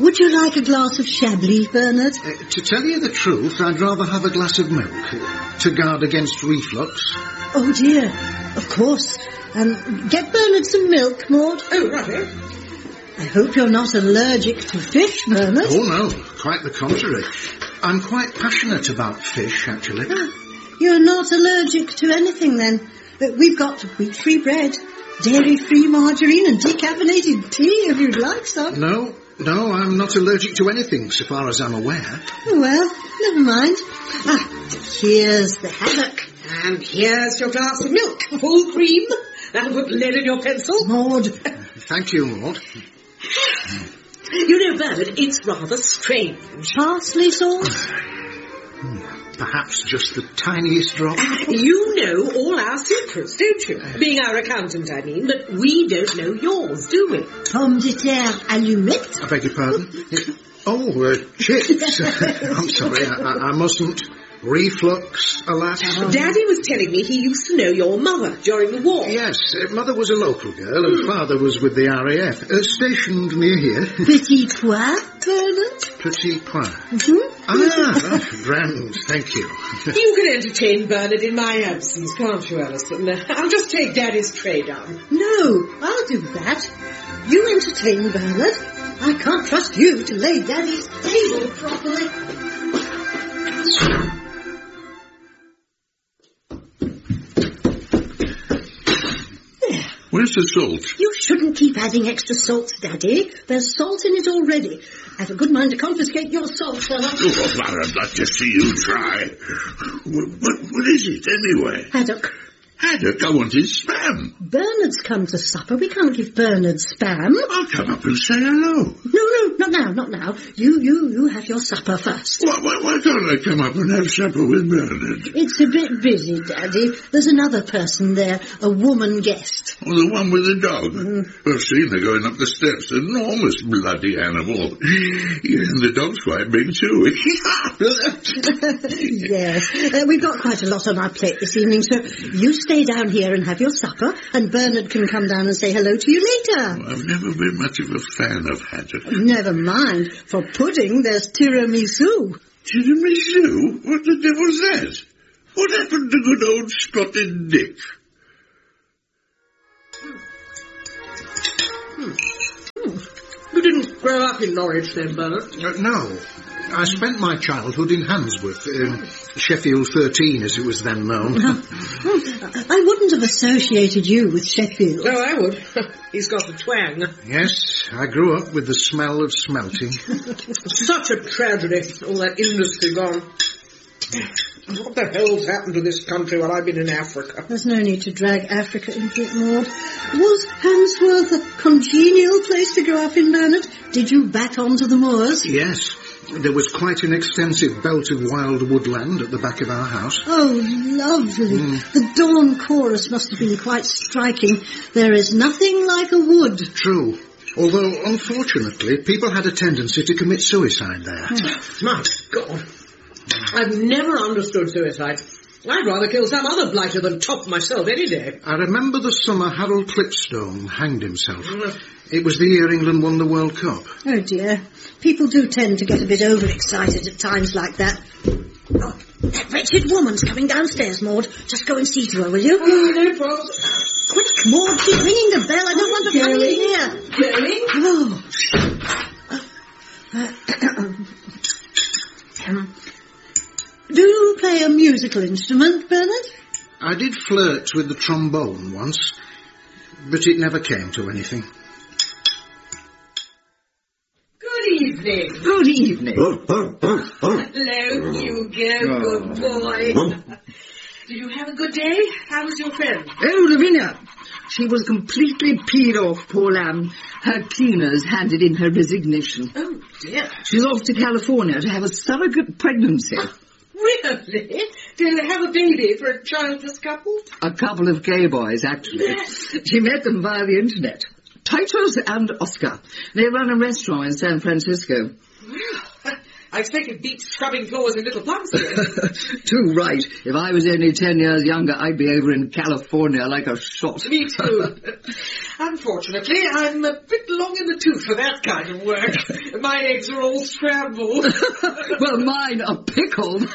Would you like a glass of Chablis, Bernard? To tell you the truth, I'd rather have a glass of milk, to guard against reflux. Oh, dear. Of course. Get Bernard some milk, Maud. Oh, right. I hope you're not allergic to fish, Bernard. Oh, no, quite the contrary. I'm quite passionate about fish, actually. You're not allergic to anything, then? We've got wheat-free bread, dairy-free margarine and decaffeinated tea, if you'd like some. No, I'm not allergic to anything, so far as I'm aware. Oh, well, never mind. Here's the haddock. And here's your glass of milk, full cream. That'll put lead in your pencil. Maud. Thank you, Maud. You know, Bernard, it's rather strange. Parsley sauce? Perhaps just the tiniest drop. You know all our secrets, don't you? Being our accountant, I mean, but we don't know yours, do we? Pomme de terre allumette? I beg your pardon? Chips. I'm sorry, I mustn't. Reflux, alas. Daddy was telling me he used to know your mother during the war. Yes, Mother was a local girl and Father was with the RAF, stationed near here. Petit pois, Bernard? Petit pois. Mm-hmm. Grand, thank you. You can entertain Bernard in my absence, can't you, Alison? I'll just take Daddy's tray down. No, I'll do that. You entertain Bernard. I can't trust you to lay Daddy's table properly. Where's the salt? You shouldn't keep adding extra salt, Daddy. There's salt in it already. I've a good mind to confiscate your salt, fella. Oh, I'd like to see you try. What is it, anyway? Haddock. Haddock? I wanted spam. Bernard's come to supper. We can't give Bernard spam. I'll come up and say hello. No, not now. You have your supper first. Why can't I come up and have supper with Bernard? It's a bit busy, Daddy. There's another person there, a woman guest. Oh, the one with the dog? I've seen her going up the steps. Enormous bloody animal. Yeah, and the dog's quite big too. Yes. We've got quite a lot on our plate this evening, so you stay down here and have your supper, and Bernard can come down and say hello to you later. I've never been much of a fan of haddock. Never mind. For pudding, there's tiramisu. Tiramisu? What the devil's that? What happened to good old Spotted Dick? You didn't grow up in Norwich then, Bernard? No. I spent my childhood in Handsworth, Sheffield 13 as it was then known. I wouldn't have associated you with Sheffield. No, I would. He's got a twang. Yes, I grew up with the smell of smelting. Such a tragedy, all that industry gone. What the hell's happened to this country while I've been in Africa? There's no need to drag Africa into it, Maud. Was Handsworth a congenial place to grow up in, Bernard? Did you back onto the moors? Yes. There was quite an extensive belt of wild woodland at the back of our house. Oh, lovely. The dawn chorus must have been quite striking. There is nothing like a wood. True. Although, unfortunately, people had a tendency to commit suicide there. My God. I've never understood suicide. I'd rather kill some other blighter than top myself any day. I remember the summer Harold Clipstone hanged himself. It was the year England won the World Cup. Oh, dear. People do tend to get a bit overexcited at times like that. Oh, that wretched woman's coming downstairs, Maud. Just go and see to her, will you? Oh, no problem. Quick, Maud, keep ringing the bell. I don't want to come in here. Going? Do you play a musical instrument, Bernard? I did flirt with the trombone once, but it never came to anything. Good evening. Good evening. Hello, Hugo. Good boy. Did you have a good day? How was your friend? Oh, Lavinia. She was completely peed off, poor lamb. Her cleaners handed in her resignation. Oh, dear. She's off to California to have a surrogate pregnancy. Really? To have a baby for a childless couple? A couple of gay boys, actually. Yes. She met them via the internet. Titus and Oscar. They run a restaurant in San Francisco. I expect it beats scrubbing floors in Little Plumstead. Too right. If I was only 10 years younger, I'd be over in California like a shot. Me too. Unfortunately, I'm a bit long in the tooth for that kind of work. My eggs are all scrambled. Well, mine are pickled.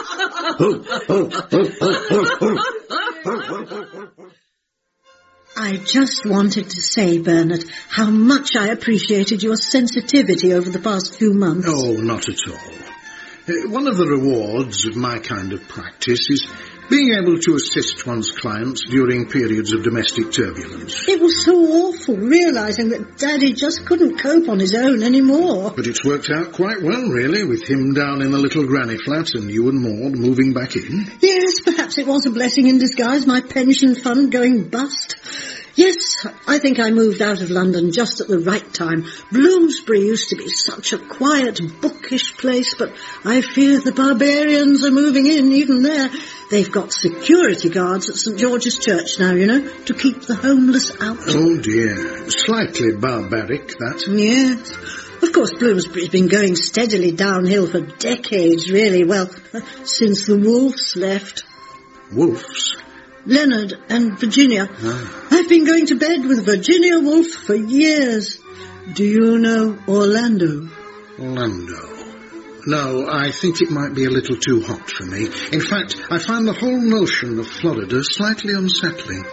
I just wanted to say, Bernard, how much I appreciated your sensitivity over the past few months. Oh, not at all. One of the rewards of my kind of practice is being able to assist one's clients during periods of domestic turbulence. It was so awful realising that Daddy just couldn't cope on his own anymore. But it's worked out quite well, really, with him down in the little granny flat and you and Maud moving back in. Yes, perhaps it was a blessing in disguise, my pension fund going bust. Yes, I think I moved out of London just at the right time. Bloomsbury used to be such a quiet, bookish place, but I fear the barbarians are moving in even there. They've got security guards at St. George's Church now, you know, to keep the homeless out. Oh, dear. Slightly barbaric, that. Yes. Of course, Bloomsbury's been going steadily downhill for decades, really. Well, since the Wolfes left. Wolves? Leonard and Virginia. I've been going to bed with Virginia Woolf for years. Do you know Orlando? Orlando. No, I think it might be a little too hot for me. In fact, I find the whole notion of Florida slightly unsettling.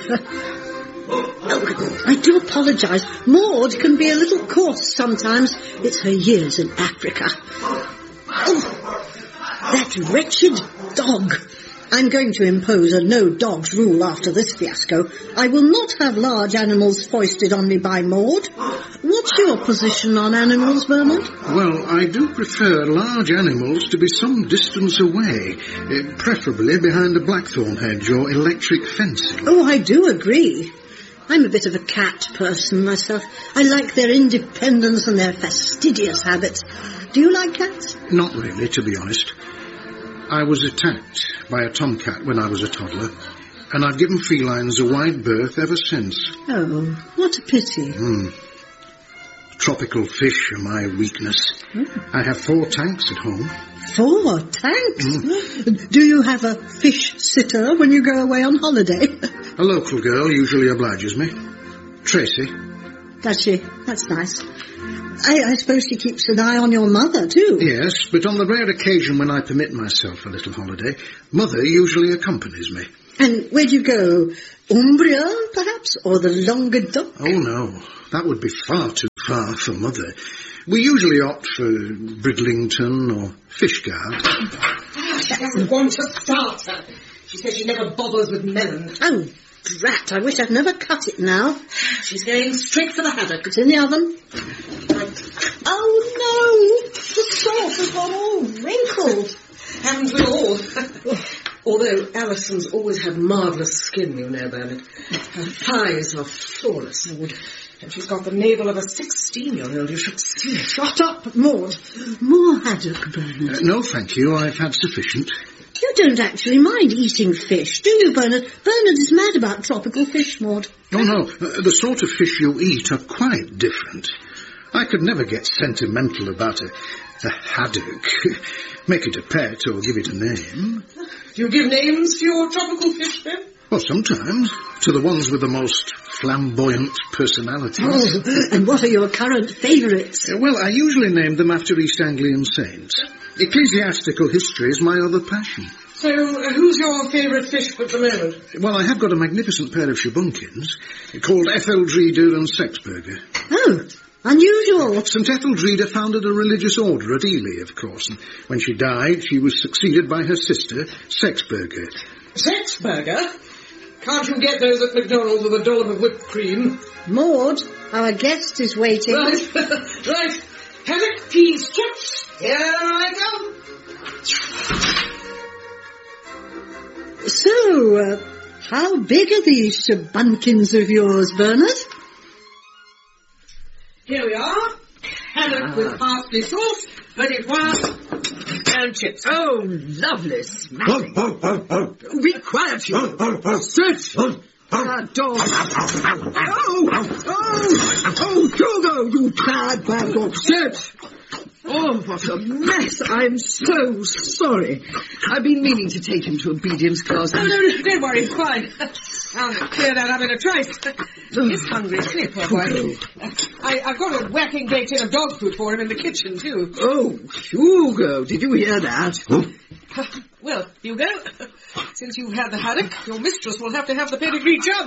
Oh, I do apologise. Maud can be a little coarse sometimes. It's her years in Africa. Oh, that wretched dog. I'm going to impose a no-dogs rule after this fiasco. I will not have large animals foisted on me by Maud. What's your position on animals, Bernard? Well, I do prefer large animals to be some distance away, preferably behind a blackthorn hedge or electric fencing. Oh, I do agree. I'm a bit of a cat person myself. I like their independence and their fastidious habits. Do you like cats? Not really, to be honest. I was attacked by a tomcat when I was a toddler, and I've given felines a wide berth ever since. Oh, what a pity. Tropical fish are my weakness. I have 4 tanks at home. 4 tanks? Do you have a fish sitter when you go away on holiday? A local girl usually obliges me. Tracy. Does she? That's nice. I suppose she keeps an eye on your mother, too. Yes, but on the rare occasion when I permit myself a little holiday, Mother usually accompanies me. And where do you go? Umbria, perhaps? Or the Languedoc? Oh, no. That would be far too far for Mother. We usually opt for Bridlington or Fishguard. She doesn't want to start her. She says she never bothers with melon. Oh, drat, I wish I'd never cut it now. She's going straight for the haddock. It's in the oven. Oh, no! The sauce has got all wrinkled. Haven't we all? Although Alison's always had marvellous skin, you know, Bernard. Her thighs are flawless. And she's got the navel of a 16-year-old. You should see it. Shut up, Maud. More haddock, Bernard. No, thank you. I've had sufficient. You don't actually mind eating fish, do you, Bernard? Bernard is mad about tropical fish, Maud. Oh, no. The sort of fish you eat are quite different. I could never get sentimental about a haddock. Make it a pet or give it a name. Do you give names to your tropical fish, then? Well, sometimes. To the ones with the most flamboyant personalities. Oh, and what are your current favourites? Well, I usually name them after East Anglian saints. Ecclesiastical history is my other passion. So, who's your favourite fish at the moment? Well, I have got a magnificent pair of shabunkins called Etheldreda and Sexburger. Oh, unusual. St. Etheldreda founded a religious order at Ely, of course, and when she died, she was succeeded by her sister, Sexburger. Sexburger? Can't you get those at McDonald's with a dollop of whipped cream? Maud, our guest is waiting. Right, right. Haddock, peas, chips. Here I come. So, how big are these shabunkins of yours, Bernard? Here we are. Haddock with parsley sauce, ready and chips. Oh, lovely smashing. Be quiet, you. Sit. That dog. Oh, Hugo, you bad dog. Sit. Oh, what a mess. I'm so sorry. I've been meaning to take him to obedience class. No, don't worry, it's fine. I'll clear that up in a trice. He's hungry, isn't he, poor boy? I've got a whacking baked tin of dog food for him in the kitchen, too. Oh, Hugo, did you hear that? Well, Hugo, since you've had the haddock, your mistress will have to have the pedigree chub.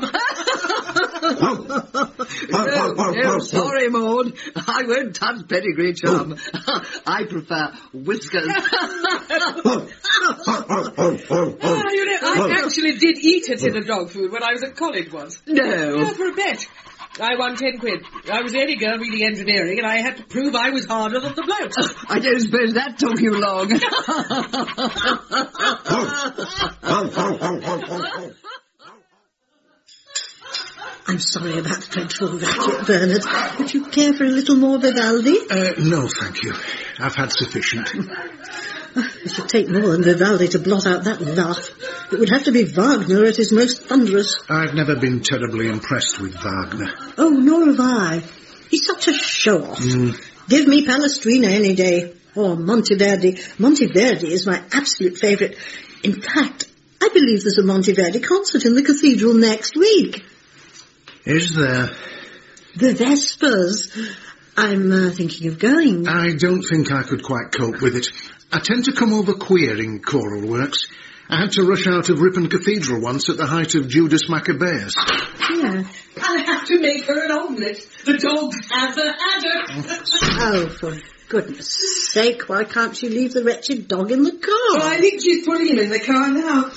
No, sorry, Maud. I won't touch pedigree chum. I prefer whiskers. I actually did eat a tin of dog food when I was at college once. No. Yeah, for a bet. I won 10 quid. I was the only girl reading engineering, and I had to prove I was harder than the blokes. I don't suppose that took you long. I'm sorry about the dreadful racket, Bernard. Would you care for a little more Vivaldi? No, thank you. I've had sufficient. It should take more than Vivaldi to blot out that laugh. It would have to be Wagner at his most thunderous. I've never been terribly impressed with Wagner. Oh, nor have I. He's such a show-off. Give me Palestrina any day. Or Monteverdi. Monteverdi is my absolute favourite. In fact, I believe there's a Monteverdi concert in the cathedral next week. Is there? The Vespers. I'm thinking of going. I don't think I could quite cope with it. I tend to come over queer in choral works. I had to rush out of Ripon Cathedral once at the height of Judas Maccabeus. Yeah. I have to make her an omelette. The dog and the haddock. Oh, for goodness sake, why can't she leave the wretched dog in the car? I think she's putting him in the car now.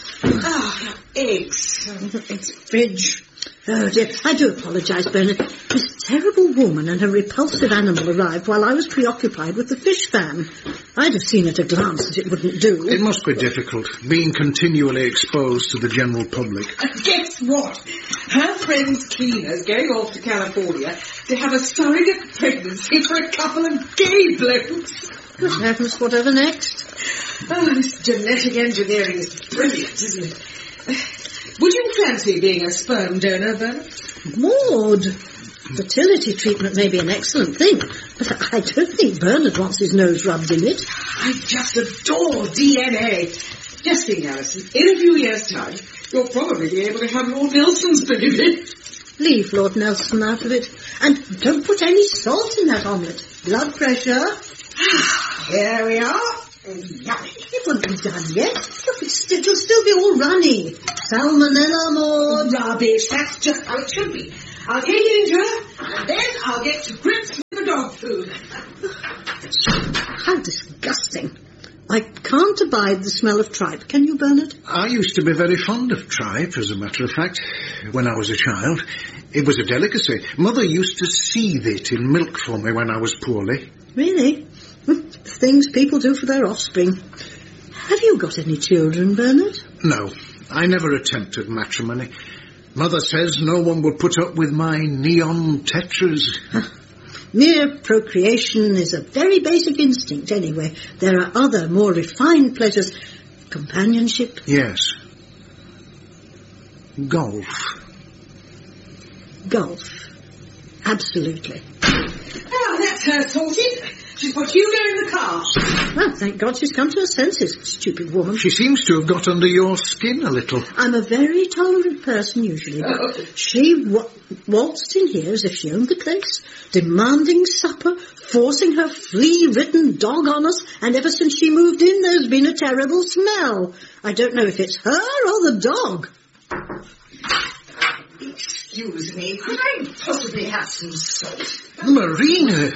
Eggs. It's fridge. Oh dear, I do apologise, Bernard. This terrible woman and her repulsive animal arrived while I was preoccupied with the fish fan. I'd have seen at a glance that it wouldn't do. It must be difficult, being continually exposed to the general public. Guess what? Her friend's cleaner's going off to California to have a surrogate pregnancy for a couple of gay blokes. Good heavens, whatever next? Oh, this genetic engineering is brilliant, isn't it? Would you fancy being a sperm donor, Bernard? Maud, fertility treatment may be an excellent thing, but I don't think Bernard wants his nose rubbed in it. I just adore DNA. Just think, Alison, in a few years' time, you'll probably be able to have Lord Nelson's baby. Leave Lord Nelson out of it. And don't put any salt in that omelette. Blood pressure. Here we are. Yummy. It won't be done yet. It'll still be all runny. Salmonella, Maud. Rubbish. That's just how it should be. I'll take it into her, and then I'll get to grips with the dog food. How disgusting. I can't abide the smell of tripe. Can you, Bernard? I used to be very fond of tripe, as a matter of fact, when I was a child. It was a delicacy. Mother used to seethe it in milk for me when I was poorly. Really? Things people do for their offspring. Have you got any children, Bernard? No, I never attempted matrimony. Mother says no one would put up with my neon tetras. Mere procreation is a very basic instinct anyway. There are other, more refined pleasures. Companionship. Yes. Golf. Golf. Absolutely. Oh, that's her sorted. She's put Hugo in the car. Well, thank God she's come to her senses, stupid woman. She seems to have got under your skin a little. I'm a very tolerant person usually, but she waltzed in here as if she owned the place, demanding supper, forcing her flea-ridden dog on us, and ever since she moved in there's been a terrible smell. I don't know if it's her or the dog. Excuse me, could I possibly have some salt? Marina!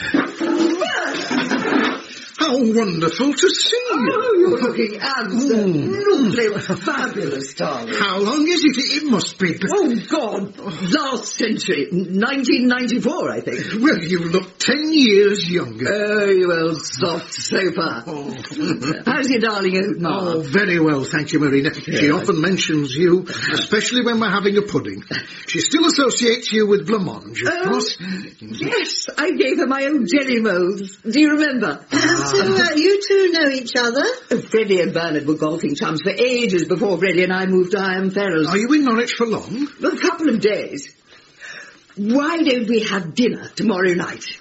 How wonderful to see you! Oh, you're looking absolutely fabulous, darling. How long is it? It must be... Oh, God, last century, 1994, I think. Well, you look 10 years younger. Oh, you old soft sofa. Oh. How's your darling old ma? Oh, very well, thank you, Marina. She often mentions you, especially when we're having a pudding. She still associates you with blancmange, of course. Yes, I gave her my own jelly molds. Do you remember? So you two know each other? Freddie and Bernard were golfing chums for ages before Freddie and I moved to Iron Ferrers. Are you in Norwich for long? A couple of days. Why don't we have dinner tomorrow night?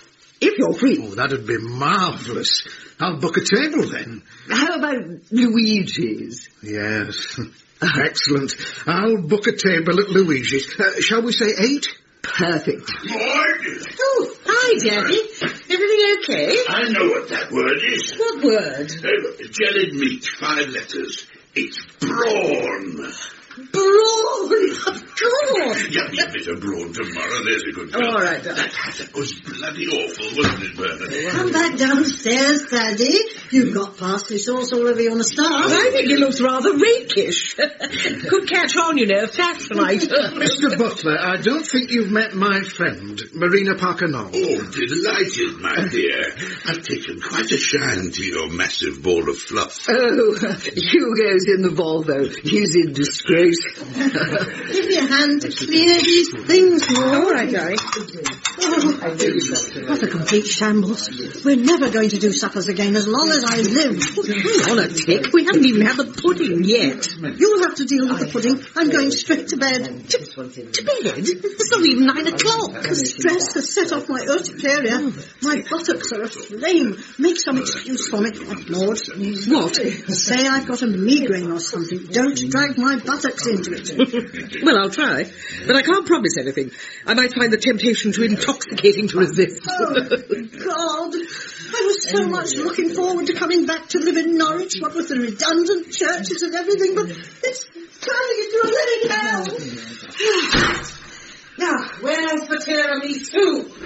if you're free. Oh, that'd be marvellous. I'll book a table then. How about Luigi's? Yes. Excellent. I'll book a table at Luigi's. Shall we say 8? Perfect. Lord! Oh, hi, Daddy. Everything okay? I know what that word is. What word? Jellied meat, 5 letters. It's brawn. Brawn, of course. Get me a bit of brawn tomorrow, there's a good girl. All right, darling. That was bloody awful, wasn't it, Bernard? Come back downstairs, Daddy. You've got parsley sauce all over your moustache. I think it looks rather rakish. Could catch on, you know, fashion item. Mr. Butler, I don't think you've met my friend, Marina Parker Knoll. Oh, delighted, my dear. I've taken quite a shine to your massive ball of fluff. Oh, Hugo's in the Volvo. He's in disgrace. Give me a hand to clear these things, Maud. All right, darling. What a complete shambles. We're never going to do suppers again as long as I live. Hang on a tick. We haven't even had the pudding yet. You'll have to deal with the pudding. I'm going straight to bed. To bed? It's not even 9 o'clock. The stress has set off my urticaria. My buttocks are aflame. Make some excuse for me, Maud. What? Say I've got a migraine or something. Don't drag my buttocks into it. Well, I'll try. But I can't promise anything. I might find the temptation too intoxicating to resist. Oh, God. I was so much looking forward to coming back to live in Norwich, what with the redundant churches and everything, but it's turning into a living hell. Now, where's the tiramisu?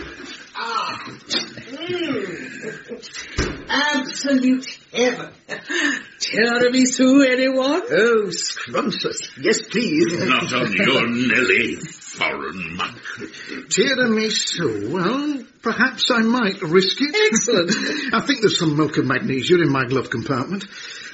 Absolute heaven. Tiramisu, anyone? Oh, scrumptious. Yes, please. Not on your Nelly, foreign muck. Tiramisu, well, perhaps I might risk it. Excellent. I think there's some milk and magnesia in my glove compartment.